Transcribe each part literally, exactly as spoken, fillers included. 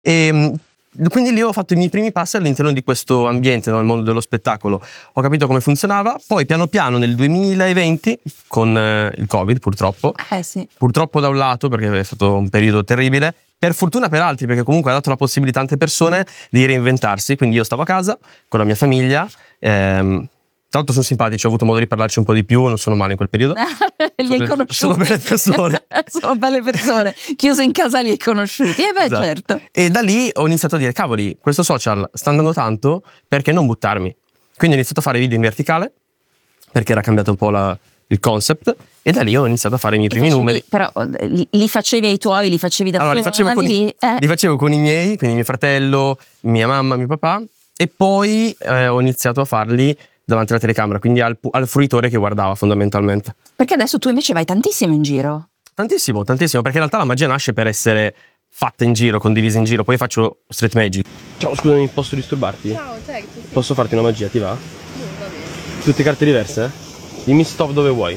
E quindi lì ho fatto i miei primi passi all'interno di questo ambiente, nel mondo dello spettacolo. Ho capito come funzionava, poi piano piano nel duemilaventi, con eh, il Covid purtroppo, eh sì. purtroppo da un lato perché è stato un periodo terribile, per fortuna per altri perché comunque ha dato la possibilità a tante persone di reinventarsi, quindi io stavo a casa con la mia famiglia, ehm, tra l'altro sono simpatici, ho avuto modo di parlarci un po' di più, non sono male in quel periodo. Li hai conosciuti? Sono belle persone. Sono belle persone, chiuso in casa li hai conosciuti, e beh Esatto. certo. E da lì ho iniziato a dire, cavoli, questo social sta andando tanto, perché non buttarmi? Quindi ho iniziato a fare video in verticale, perché era cambiato un po' la, il concept, e da lì ho iniziato a fare i miei primi facevi, numeri. Però li, li facevi ai tuoi, li facevi da Allora, li facevo, con i, eh. li facevo con i miei, quindi mio fratello, mia mamma, mio papà, e poi eh, ho iniziato a farli davanti alla telecamera, quindi al, al fruitore che guardava fondamentalmente. Perché adesso tu invece vai tantissimo in giro. Tantissimo, tantissimo, perché in realtà la magia nasce per essere fatta in giro, condivisa in giro, poi faccio street magic. Ciao, scusami, posso disturbarti? Ciao, certo. Posso farti una magia, ti va? Sì, va bene. Tutte carte diverse? Dimmi stop dove vuoi.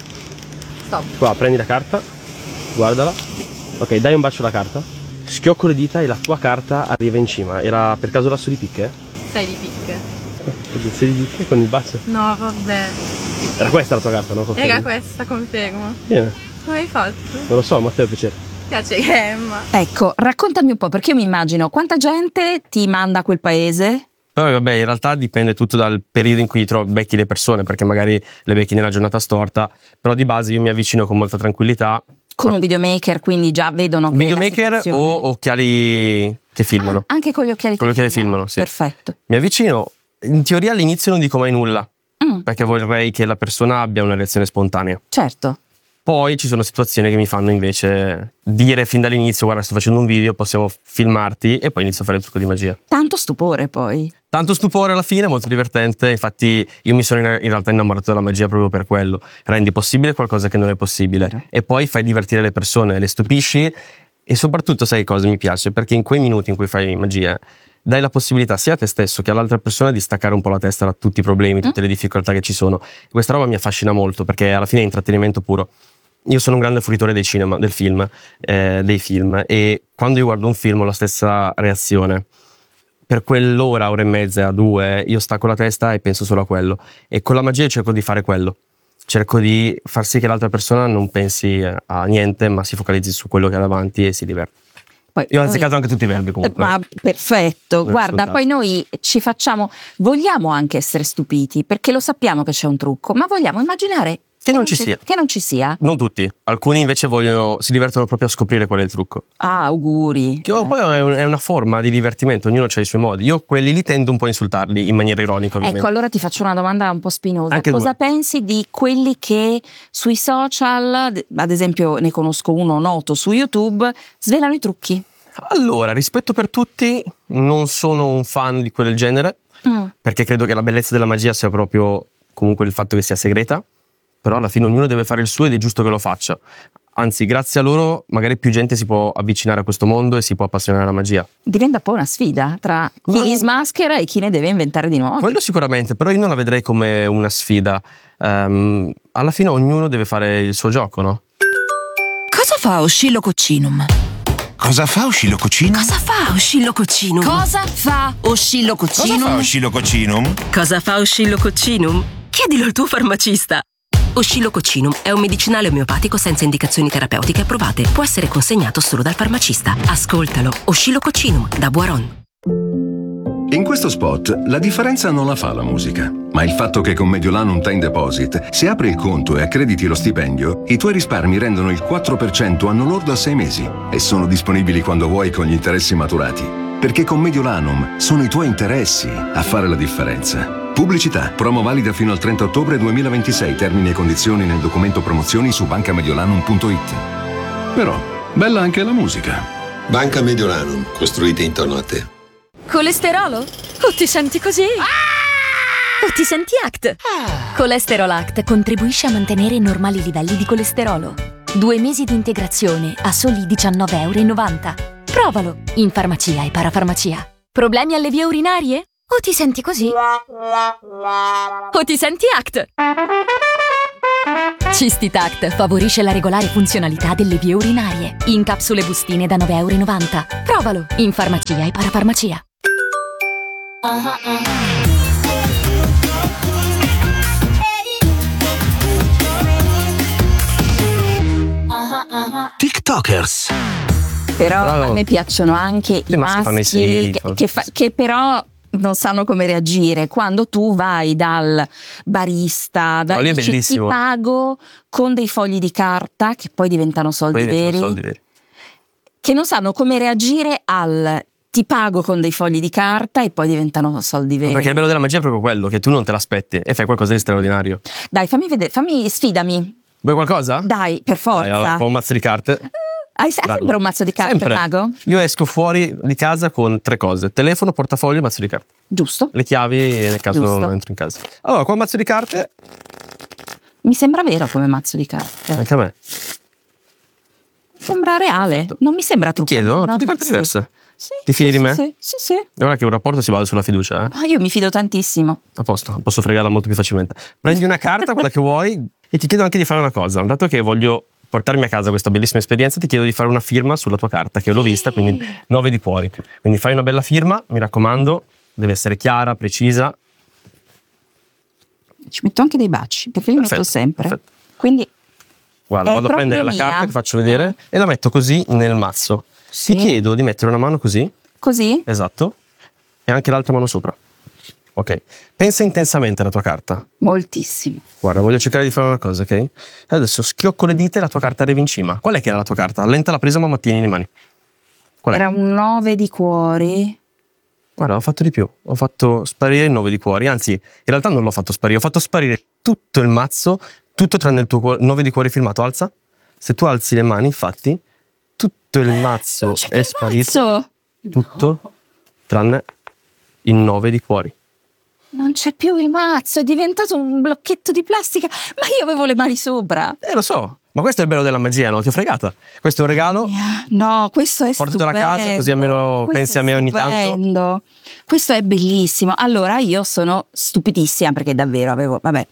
Stop. Qua, prendi la carta, guardala. Ok, dai un bacio alla carta. Schiocco le dita e la tua carta arriva in cima. Era per caso l'asso di picche? Sei di picche. Sei di picche con il bacio? No, vabbè. Era questa la tua carta, no? Confermi? Era questa, confermo. Vieni. Come hai fatto? Non lo so, ma a te è piacere. Piace Emma. Ecco, raccontami un po', perché io mi immagino quanta gente ti manda a quel paese. Poi vabbè, in realtà dipende tutto dal periodo in cui trovi, becchi le persone, perché magari le becchi nella giornata storta, però di base io mi avvicino con molta tranquillità. Con un videomaker, quindi già vedono che Videomaker o occhiali che filmano. Ah, anche con gli occhiali Con gli che occhiali filmano, sì. Perfetto. Mi avvicino, in teoria all'inizio non dico mai nulla, Mm. perché vorrei che la persona abbia una reazione spontanea. Certo. Poi ci sono situazioni che mi fanno invece dire fin dall'inizio, guarda, sto facendo un video, possiamo filmarti, e poi inizio a fare il trucco di magia. Tanto stupore poi. Tanto stupore alla fine, molto divertente. Infatti io mi sono in, in realtà innamorato della magia proprio per quello. Rendi possibile qualcosa che non è possibile, Vero. e poi fai divertire le persone, le stupisci, e soprattutto sai cosa mi piace? Perché in quei minuti in cui fai magia dai la possibilità sia a te stesso che all'altra persona di staccare un po' la testa da tutti i problemi, tutte le difficoltà che ci sono. E questa roba mi affascina molto, perché alla fine è intrattenimento puro. Io sono un grande fruitore dei cinema, del film, eh, dei film, e quando io guardo un film ho la stessa reazione. Per quell'ora, ora e mezza, due, io stacco la testa e penso solo a quello. E con la magia cerco di fare quello. Cerco di far sì che l'altra persona non pensi a niente, ma si focalizzi su quello che ha davanti e si diverte. Poi, Io ho azzeccato anche tutti i verbi comunque. Ma perfetto, Non è guarda, scontato. poi noi ci facciamo, vogliamo anche essere stupiti, perché lo sappiamo che c'è un trucco, ma vogliamo immaginare Che non ci sia. Che non ci sia. Non tutti, alcuni invece vogliono, si divertono proprio a scoprire qual è il trucco. Ah, auguri. Che poi è, un- è una forma di divertimento, ognuno ha i suoi modi. Io quelli li tendo un po' a insultarli in maniera ironica, ovviamente. Ecco, allora ti faccio una domanda un po' spinosa. Anche Cosa due. pensi di quelli che sui social, ad esempio ne conosco uno noto su YouTube, svelano i trucchi? Allora, rispetto per tutti, non sono un fan di quel genere, Mm. perché credo che la bellezza della magia sia proprio comunque il fatto che sia segreta, però alla fine ognuno deve fare il suo ed è giusto che lo faccia. Anzi, grazie a loro magari più gente si può avvicinare a questo mondo e si può appassionare alla magia. Diventa un po' una sfida tra chi Ma- li smaschera e chi ne deve inventare di nuovo. Quello sicuramente, però io non la vedrei come una sfida. Ehm, alla fine ognuno deve fare il suo gioco, no? Cosa fa Oscillococcinum? Cosa fa Oscillococcinum? Cosa fa Oscillococcinum? Cosa fa Cosa Oscillococcinum? fa Oscillococcinum? Cosa fa Oscillococcinum? Chiedilo al tuo farmacista. Oscillococcinum è un medicinale omeopatico senza indicazioni terapeutiche approvate. Può essere consegnato solo dal farmacista. Ascoltalo. Oscillococcinum da Boiron. In questo spot la differenza non la fa la musica, ma il fatto che con Mediolanum Time Deposit, se apri il conto e accrediti lo stipendio, i tuoi risparmi rendono il quattro per cento anno lordo a sei mesi e sono disponibili quando vuoi con gli interessi maturati. Perché con Mediolanum sono i tuoi interessi a fare la differenza. Pubblicità. Promo valida fino al trenta ottobre duemilaventisei. Termini e condizioni nel documento promozioni su banca mediolanum punto it. Però, bella anche la musica. Banca Mediolanum, costruite intorno a te. Colesterolo? O ti senti così? O ti senti Act? Colesterol Act contribuisce a mantenere i normali livelli di colesterolo. Due mesi di integrazione a soli diciannove virgola novanta euro. Provalo in farmacia e parafarmacia. Problemi alle vie urinarie? O ti senti così? O ti senti Act? Cistitact favorisce la regolare funzionalità delle vie urinarie. In capsule bustine da nove e novanta euro. Provalo in farmacia e parafarmacia. TikTokers. Però Bravo. a me piacciono anche Le i maschi fanno i maschi che, schifo. che, fa- che però non sanno come reagire quando tu vai dal barista, da, No, lì è dici, ti bellissimo. pago con dei fogli di carta che poi diventano soldi Poi diventano veri, soldi veri. che non sanno come reagire al ti pago con dei fogli di carta e poi diventano soldi veri. Perché il bello della magia è proprio quello, che tu non te l'aspetti e fai qualcosa di straordinario. Dai, fammi vedere, fammi, sfidami. Vuoi qualcosa? Dai, per forza. Dai, allora, ho un mazzo di carte. Hai se- Bravo. sempre un mazzo di carte, Sempre. mago? Io esco fuori di casa con tre cose: telefono, portafoglio e mazzo di carte. Giusto? Le chiavi nel caso Giusto. non entro in casa. Allora, qua un mazzo di carte, Mi sembra vero come mazzo di carte. anche a me. Sembra reale. Non mi sembra Ti truccato. chiedo, no? tutte carte Sì. diverse. Sì, Ti fidi sì, di me? Sì, sì, sì. Guarda che un rapporto si basa sulla fiducia, eh? Ah, io mi fido tantissimo. A posto, posso fregarla molto più facilmente. Prendi una carta, quella che vuoi, e ti chiedo anche di fare una cosa. Dato che voglio portarmi a casa questa bellissima esperienza, ti chiedo di fare una firma sulla tua carta, che l'ho vista, quindi nove di cuori. Quindi fai una bella firma, mi raccomando, deve essere chiara, precisa. Ci metto anche dei baci, perché li Perfetto, metto sempre. perfetto. Quindi Guarda, È vado a proprio prendere la mia. carta, ti faccio vedere, e la metto così nel mazzo. Sì. Ti chiedo di mettere una mano così, così? esatto, e anche l'altra mano sopra. Ok, pensa intensamente alla tua carta. Moltissimo. Guarda, voglio cercare di fare una cosa, ok? Adesso schiocco le dita e la tua carta arriva in cima. Qual è che era la tua carta? Allenta la presa, ma tieni le mani. Qual è? Era un nove di cuori. Guarda, ho fatto di più. Ho fatto sparire il nove di cuori. Anzi, in realtà non l'ho fatto sparire. Ho fatto sparire tutto il mazzo, tutto tranne il tuo cuore- nove di cuori firmato. Alza. Se tu alzi le mani, infatti, tutto il mazzo Non c'è più è il sparito. mazzo. Tutto tranne il nove di cuori. Non c'è più il mazzo, è diventato un blocchetto di plastica. Ma io avevo le mani sopra. Eh, lo so. Ma questo è il bello della magia, no? Ti ho fregata. Questo è un regalo. No, questo è Portatelo a stupendo. casa, così almeno Questo pensi è a me ogni tanto. stupendo. Questo è bellissimo. Allora, io sono stupidissima perché davvero avevo. Vabbè.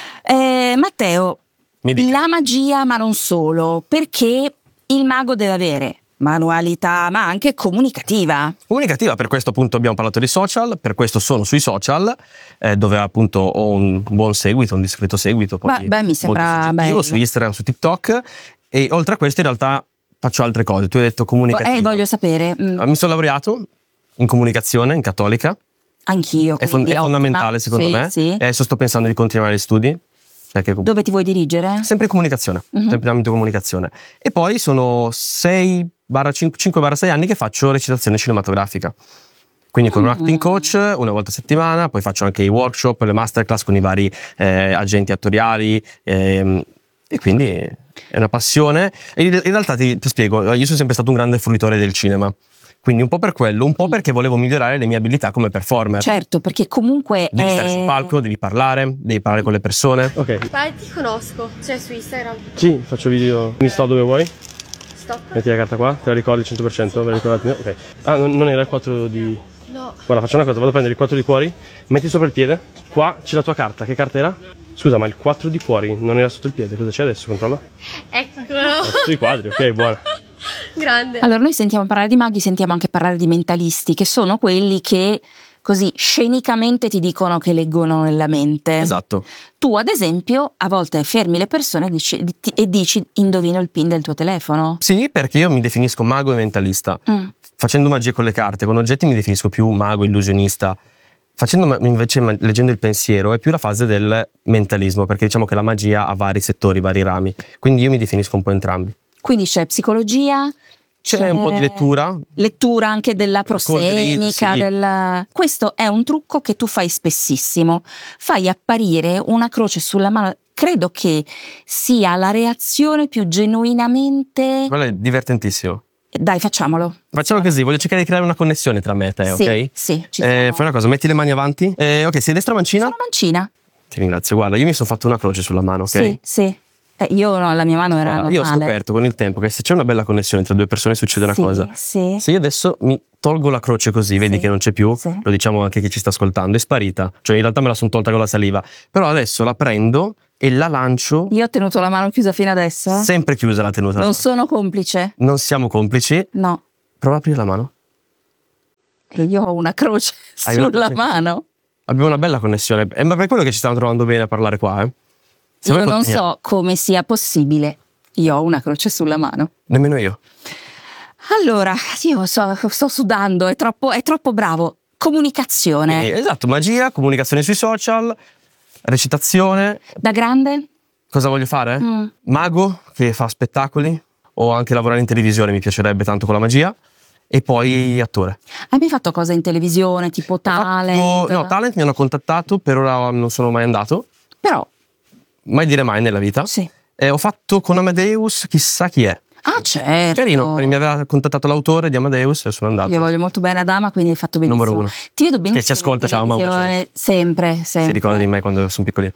Eh, Matteo, Mi dica. la magia, ma non solo, perché il mago deve avere manualità, ma anche comunicativa. Comunicativa, per questo appunto abbiamo parlato di social, per questo sono sui social, eh, dove appunto ho un buon seguito, un discreto seguito. Poi Beh, beh, mi sembra molto soggettivo, bello. su Instagram, su TikTok, e oltre a questo in realtà faccio altre cose. Tu hai detto comunicativa. Eh, voglio sapere. mm, Mi sono laureato in comunicazione, in cattolica, Anch'io. è, fon- quindi è fondamentale ottima. secondo Sì, me, sì. e adesso sto pensando di continuare gli studi. Perché com- Dove ti vuoi dirigere? sempre in comunicazione, Mhm. sempre in ambito comunicazione. E poi sono sei cinque sei anni che faccio recitazione cinematografica. Quindi con un acting coach una volta a settimana, poi faccio anche i workshop, le masterclass con i vari eh, agenti attoriali, ehm, e quindi è una passione. E in in realtà ti, ti spiego, io sono sempre stato un grande fruitore del cinema. Quindi un po' per quello, un po' perché volevo migliorare le mie abilità come performer. Certo, perché comunque Devi è... stare sul palco, devi parlare, devi parlare con le persone. Ok, Vai, ti conosco. Cioè, su Instagram. sì, faccio video. Mi sto dove vuoi? Stop. Metti la carta qua, te la ricordi al cento per cento? Ve la ricordate? Ok. Ah, non, non era il quattro di... No. Guarda, faccio una cosa, vado a prendere il quattro di cuori, metti sopra il piede, qua c'è la tua carta, che carta era? Scusa, ma il quattro di cuori non era sotto il piede, cosa c'è adesso? Controlla? Eccolo. Sotto i quadri, ok, buono. Grande. Allora, noi sentiamo parlare di maghi, sentiamo anche parlare di mentalisti, che sono quelli che così scenicamente ti dicono che leggono nella mente. Esatto. Tu, ad esempio, a volte fermi le persone e dici, ti- e dici indovino il pin del tuo telefono. Sì, perché io mi definisco mago e mentalista. Mm. Facendo magie con le carte, con oggetti mi definisco più mago, illusionista. Facendo ma- invece ma- leggendo il pensiero è più la fase del mentalismo, perché diciamo che la magia ha vari settori, vari rami. Quindi io mi definisco un po' entrambi. Quindi c'è psicologia, C'è un po' di lettura. lettura anche della Con prosenica, sì. del... Questo è un trucco che tu fai spessissimo. Fai apparire una croce sulla mano. Credo che sia la reazione più genuinamente... Quello è divertentissimo. Dai, facciamolo. Facciamo così, voglio cercare di creare una connessione tra me e te, Sì, ok? sì, ci Eh, siamo. fai una cosa, metti le mani avanti. Eh, ok, sei destra mancina? Sono mancina. Ti ringrazio, guarda, io mi sono fatto una croce sulla mano, ok? Sì, sì. Eh, io no, la mia mano era Guarda, io ho normale. scoperto con il tempo che se c'è una bella connessione tra due persone succede una Sì, cosa. sì. Se io adesso mi tolgo la croce così, vedi Sì, che non c'è più, sì. lo diciamo anche a chi ci sta ascoltando, è sparita. Cioè in realtà me la sono tolta con la saliva. Però adesso la prendo, e la lancio. Io ho tenuto la mano chiusa fino adesso. Sempre chiusa la tenuta. Non sono complice? Non siamo complici. No. Prova a aprire la mano. Che io ho una croce Hai sulla una- mano. Abbiamo una bella connessione. È per quello che ci stiamo trovando bene a parlare qua. Eh. Se Io vuoi non continuiamo. so come sia possibile. Io ho una croce sulla mano. Nemmeno io. Allora, io so- sto sudando, è troppo, è troppo bravo. Comunicazione. Eh, esatto, magia, comunicazione sui social, recitazione. Da grande? Cosa voglio fare? Mm. Mago che fa spettacoli o anche lavorare in televisione, mi piacerebbe tanto con la magia. E poi attore. Hai mai fatto cose in televisione, tipo talent? Fatto- no, talent mi hanno contattato, per ora non sono mai andato. Però, Mai dire mai nella vita. sì. Eh, ho fatto con Amadeus chissà chi è. Ah, certo. Carino, mi aveva contattato l'autore di Amadeus e sono andato. Io voglio molto bene ad Ama, quindi hai fatto benissimo. Numero uno. Ti vedo benissimo. Che ci ascolta, in ciao, mamma. televisione, Sempre, sempre. Si ricorda di me quando sono piccolino.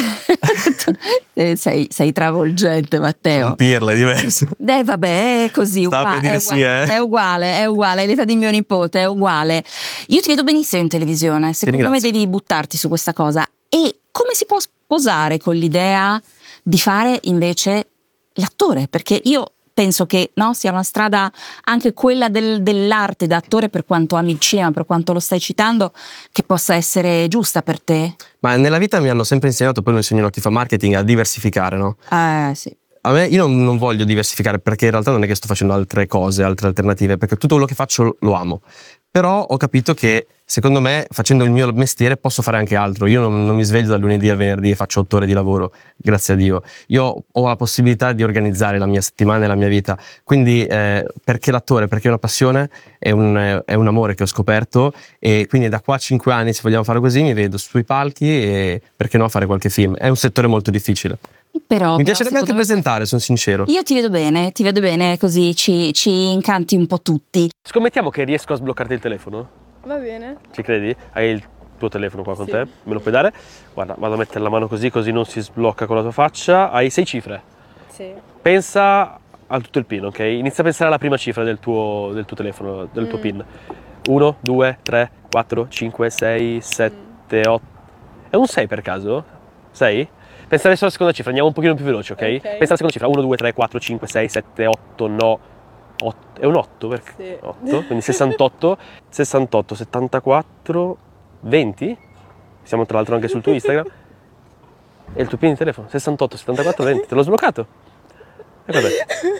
Eh, sei, sei travolgente, Matteo. Pirla è diverso. Eh vabbè, è così, Stava ugua- per dire è, sì, uguale, eh. è uguale, è uguale, è l'età di mio nipote, è uguale. Io ti vedo benissimo in televisione, secondo me ringrazio. devi buttarti su questa cosa. E come si può sposare con l'idea di fare invece l'attore? Perché io penso che no, sia una strada anche quella del- dell'arte da attore, per quanto ami il cinema, per quanto lo stai citando, che possa essere giusta per te. Ma nella vita mi hanno sempre insegnato, poi lo insegnano a chi fa marketing, a diversificare, no? Eh sì. A me, io non, non voglio diversificare perché in realtà non è che sto facendo altre cose, altre alternative, perché tutto quello che faccio lo amo. Però ho capito che secondo me facendo il mio mestiere posso fare anche altro. Io non, non mi sveglio dal lunedì al venerdì e faccio otto ore di lavoro, grazie a Dio. Io ho la possibilità di organizzare la mia settimana e la mia vita. Quindi eh, perché l'attore? Perché è una passione, è un, è un amore che ho scoperto e quindi da qua a cinque anni, se vogliamo fare così, mi vedo sui palchi e perché no fare qualche film. È un settore molto difficile. Però, Mi però, piacerebbe anche secondo me- presentare, sono sincero. Io ti vedo bene, ti vedo bene, così ci, ci incanti un po' tutti. Scommettiamo che riesco a sbloccarti il telefono? Va bene. Ci credi? Hai il tuo telefono qua con Sì. te? Me lo puoi dare? Guarda, vado a mettere la mano così, così non si sblocca con la tua faccia. Hai sei cifre. Sì. Pensa a tutto il PIN, ok? Inizia a pensare alla prima cifra del tuo, del tuo telefono, del tuo Mm. PIN. uno, due, tre, quattro, cinque, sei, sette, otto. È un sei per caso? sei? Pensa adesso alla seconda cifra, andiamo un pochino più veloci, ok? Ok. Pensa alla seconda cifra. uno, due, tre, quattro, cinque, sei, sette, otto, nove, otto. È un otto perché? Sì. otto, quindi sessantotto, sessantotto, settantaquattro, venti. Siamo tra l'altro anche sul tuo Instagram. E il tuo PIN di telefono, sessantotto, settantaquattro, venti. Te l'ho sbloccato. E vabbè.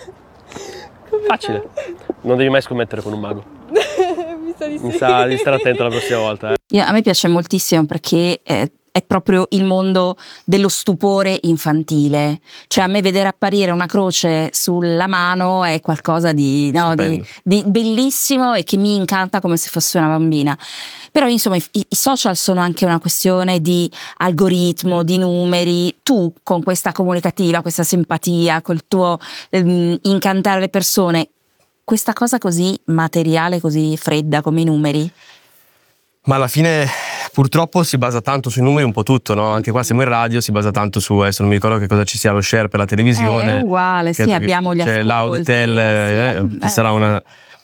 Facile. Non devi mai scommettere con un mago. Mi sa di sì. Mi sa di stare attento la prossima volta. Eh. Io- a me piace moltissimo perché eh, è proprio il mondo dello stupore infantile. Cioè a me vedere apparire una croce sulla mano è qualcosa di, no, di, Stupendo. di bellissimo e che mi incanta come se fosse una bambina. Però insomma i, i social sono anche una questione di algoritmo, di numeri. Tu con questa comunicativa, questa simpatia, col tuo ehm, incantare le persone, questa cosa così materiale, così fredda come i numeri. Ma alla fine purtroppo si basa tanto sui numeri un po' tutto, no? Anche qua siamo in radio, si basa tanto su, adesso non mi ricordo che cosa ci sia lo share per la televisione. Eh, è uguale, sì, Credo che abbiamo gli c'è ascolti. l'Auditel, eh, Eh. ci sarà una...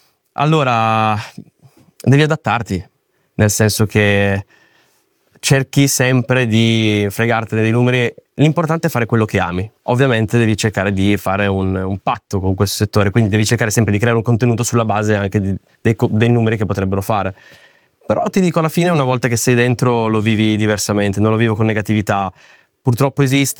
Allora, devi adattarti, nel senso che cerchi sempre di fregartene dei numeri. L'importante è fare quello che ami. Ovviamente devi cercare di fare un, un patto con questo settore, quindi devi cercare sempre di creare un contenuto sulla base anche di- dei, co- dei numeri che potrebbero fare. Però ti dico, alla fine una volta che sei dentro lo vivi diversamente, non lo vivo con negatività. Purtroppo esiste,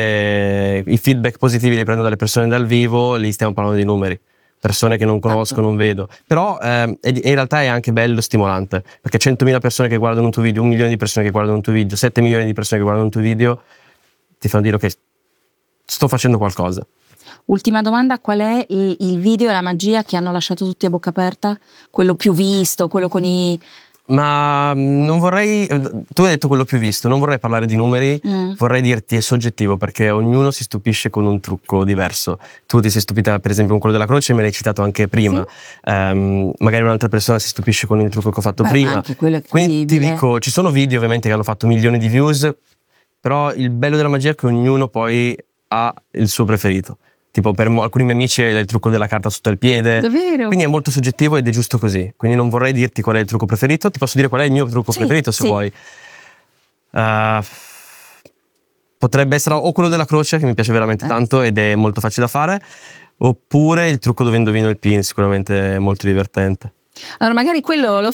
e i feedback positivi li prendo dalle persone dal vivo, lì stiamo parlando di numeri, persone che non conosco, non vedo. Però ehm, è- in realtà è anche bello, stimolante, perché centomila persone che guardano un tuo video, un milione di persone che guardano un tuo video, sette milioni di persone che guardano un tuo video, ti fanno dire ok, sto facendo qualcosa. Ultima domanda, qual è il, il video e la magia che hanno lasciato tutti a bocca aperta? Quello più visto, quello con i... Ma mh, non vorrei, tu hai detto quello più visto, non vorrei parlare di numeri, Mm. vorrei dirti è soggettivo perché ognuno si stupisce con un trucco diverso. Tu ti sei stupita per esempio con quello della croce, me l'hai citato anche prima. Ehm, magari un'altra persona si stupisce con il trucco che ho fatto Beh, prima. anche quello è Quindi ti credibile. dico, ci sono video ovviamente che hanno fatto milioni di views, però il bello della magia è che ognuno poi ha il suo preferito. Tipo per mo- alcuni miei amici è il trucco della carta sotto il piede. Davvero? Quindi è molto soggettivo ed è giusto così. Quindi non vorrei dirti qual è il trucco preferito, ti posso dire qual è il mio trucco Sì, preferito se sì. vuoi. Uh, potrebbe essere o quello della croce, che mi piace veramente Eh. tanto ed è molto facile da fare, oppure il trucco dove indovino il pin, sicuramente è molto divertente. Allora magari quello lo